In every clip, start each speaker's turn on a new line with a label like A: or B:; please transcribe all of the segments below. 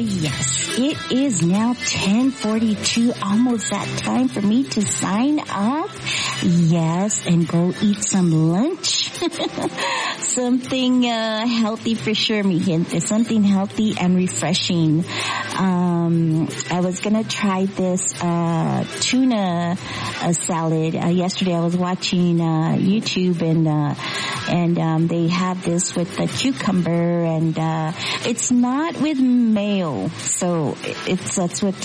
A: yes, it is now 10:42, almost that time for me to sign off. Yes, and go eat some lunch. Something healthy for sure, mi gente. Something healthy and refreshing. I was gonna try this tuna salad. Yesterday I was watching YouTube and they have this with the cucumber and it's not with mayo, so it's with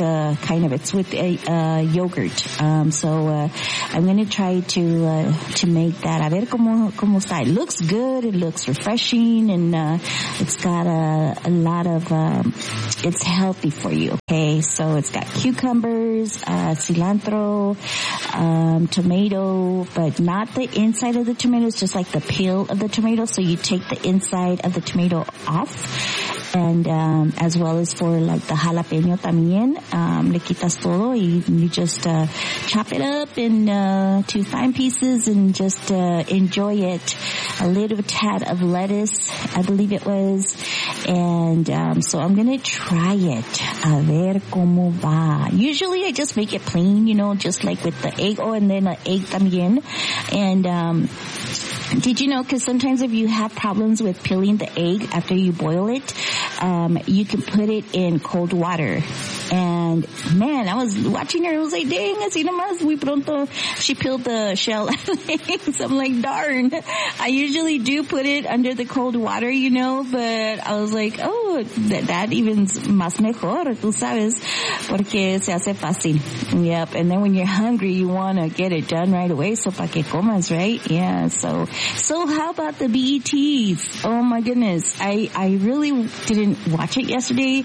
A: yogurt. So I'm gonna try to make that. A ver cómo está. It looks good. It looks refreshing, and it's got a lot of it's healthy for you. Okay, so it's got cucumbers, cilantro, tomato, but not the inside of the tomato. It's just like the peel of the tomato. So you take the inside of the tomato off, and as well as for like the jalapeno también, le quitas todo y you just chop it up into fine pieces and just enjoy it. A little tad of lettuce, I believe it was, and so I'm gonna try it. A ver cómo va. Usually I just make it plain, just like with the egg, and then an egg también, and did you know, because sometimes if you have problems with peeling the egg after you boil it, you can put it in cold water. And man, I was watching her, I was like, dang, así nomás, muy pronto, she peeled the shell out of the egg. So I'm like, darn. I usually do put it under the cold water, but I was like, oh, that even's más mejor, tú sabes, porque se hace fácil. Yep. And then when you're hungry, you want to get it done right away, so pa que comas, right? Yeah. So how about the BETs? Oh my goodness. I really didn't watch it yesterday.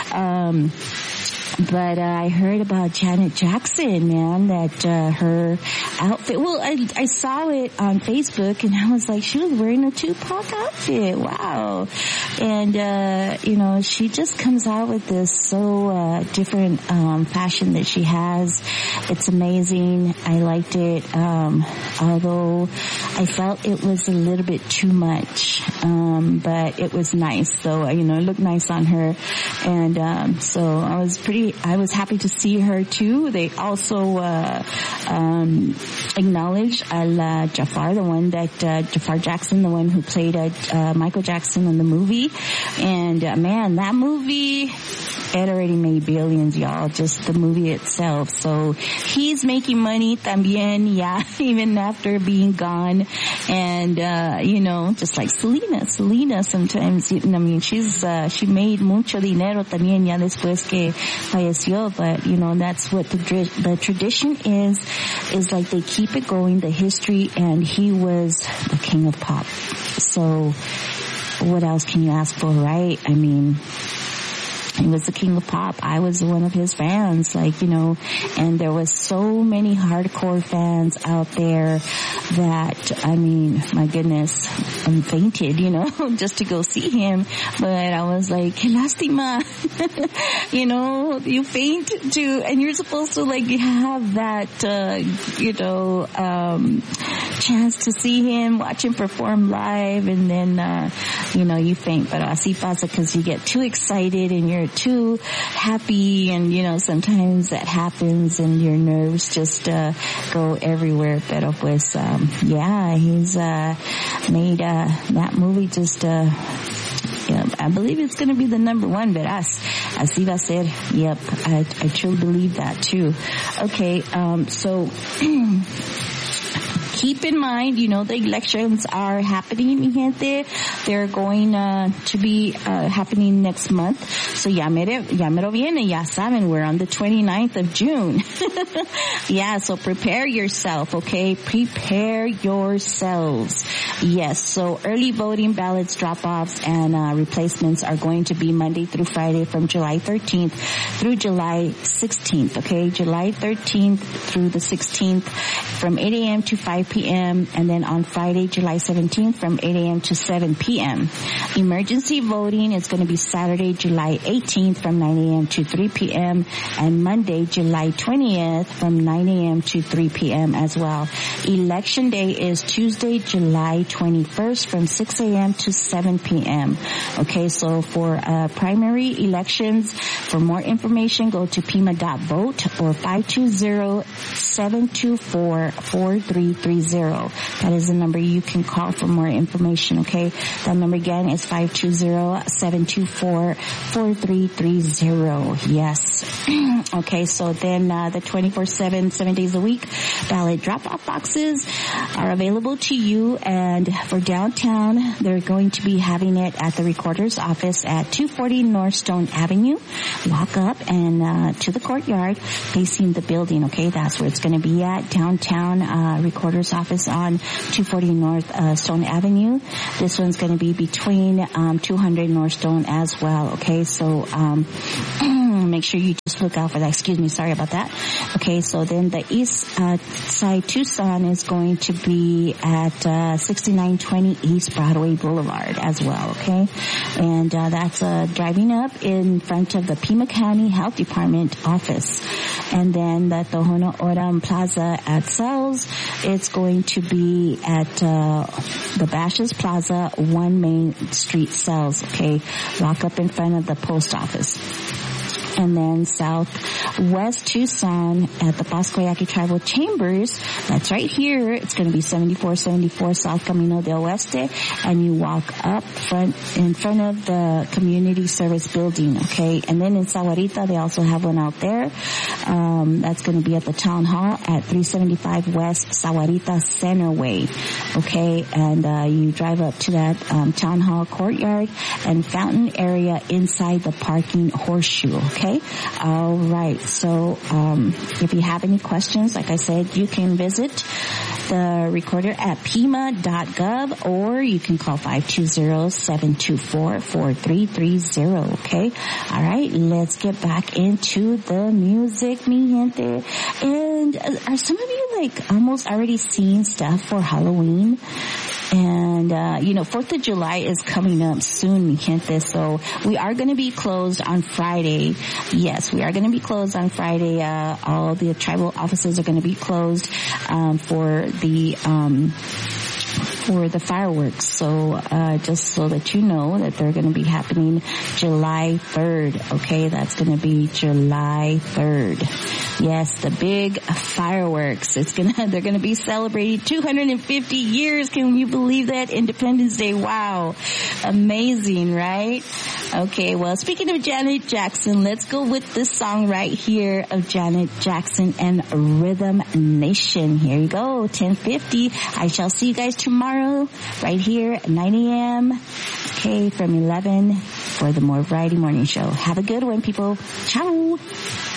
A: But I heard about Janet Jackson, man, that her outfit, well, I saw it on Facebook and I was like, she was wearing a Tupac outfit. Wow. And she just comes out with this so different fashion that she has. It's amazing. I liked it. Although I felt it was a little bit too much. But it was nice. So, it looked nice on her. And so I was happy to see her too. They also acknowledged Jafar, the one that Jafar Jackson, the one who played Michael Jackson in the movie. And man, that movie, it already made billions, y'all, just the movie itself. So he's making money también, yeah, even after being gone. And just like Selena sometimes, she made mucho dinero también ya después que falleció. But that's what the tradition is like they keep it going, the history, and he was the king of pop. So what else can you ask for, right? I mean, he was the king of pop. I was one of his fans, and there was so many hardcore fans out there that, my goodness, I fainted, just to go see him. But I was like, que lástima, you faint too, and you're supposed to have that, chance to see him, watch him perform live, and then, you faint. But así pasa because you get too excited and you're too happy, and sometimes that happens and your nerves just go everywhere. Pero pues he's made that movie just I believe it's going to be the number one, verás. Así va a ser. Yep, I truly believe that too. Okay, so keep in mind, the elections are happening, mi gente. They're going to be happening next month. So ya mero viene, ya saben, we're on the 29th of June. Yeah, so prepare yourself, okay? Prepare yourselves. Yes, so early voting ballots drop-offs and replacements are going to be Monday through Friday from July 13th through July 16th, okay? July 13th through the 16th from 8 a.m. to 5 p.m. and then on Friday, July 17th from 8 a.m. to 7 p.m. Emergency voting is going to be Saturday, July 18th from 9 a.m. to 3 p.m. and Monday, July 20th from 9 a.m. to 3 p.m. as well. Election day is Tuesday, July 21st from 6 a.m. to 7 p.m. Okay, so for primary elections, for more information, go to pima.vote or 520-724-4330. That is the number you can call for more information, okay? That number again is 520-724-4330. Yes. Okay, so then the 24/7, 7 days a week ballot drop-off boxes are available to you, and for downtown, they're going to be having it at the recorder's office at 240 North Stone Avenue. Walk up and to the courtyard facing the building, okay? That's where it's going to be at, downtown recorder's office on 240 North Stone Avenue. This one's going to be between 200 North Stone as well, okay? So make sure you just look out for that. Excuse me, sorry about that. Okay, so then the east side Tucson is going to be at 6920 East Broadway Boulevard as well, okay? And that's driving up in front of the Pima County Health Department office. And then the Tohono O'odham Plaza at Sells, it's going to be at the Bashes Plaza, 1 Main Street Sells, okay? Walk up in front of the post office. And then southwest Tucson at the Pascoyaki Tribal Chambers, that's right here. It's going to be 7474 South Camino del Oeste, and you walk up in front of the community service building, okay? And then in Sahuarita, they also have one out there. That's going to be at the town hall at 375 West Sahuarita Centerway, okay? And you drive up to that town hall courtyard and fountain area inside the parking horseshoe, okay? All right. So if you have any questions, like I said, you can visit the recorder at pima.gov, or you can call 520-724-4330, okay? All right, let's get back into the music, mi gente. And are some of you like almost already seeing stuff for Halloween? And, 4th of July is coming up soon, mi gente, so we are going to be closed on Friday. Yes, we are going to be closed on Friday. All the tribal offices are going to be closed, for the fireworks. So, just so that you know that they're going to be happening July 3rd. Okay, that's going to be July 3rd. Yes, the big fireworks. They're going to be celebrating 250 years. Can you believe that? Independence Day. Wow. Amazing, right? Okay, well, speaking of Janet Jackson, let's go with this song right here of Janet Jackson and Rhythm Nation. Here you go, 10:50. I shall see you guys tomorrow right here at 9 a.m. Okay, from 11 for the More Variety Morning Show. Have a good one, people. Ciao.